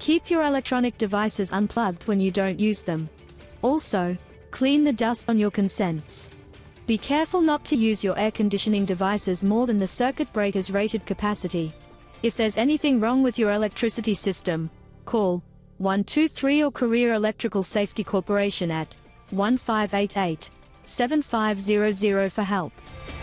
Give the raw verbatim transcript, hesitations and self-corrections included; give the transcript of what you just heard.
Keep your electronic devices unplugged when you don't use them. Also, clean the dust on your consents. Be careful not to use your air conditioning devices more than the circuit breaker's rated capacity. If there's anything wrong with your electricity system, call one two three or Career Electrical Safety Corporation at one five eight eight, seven five zero zero for help.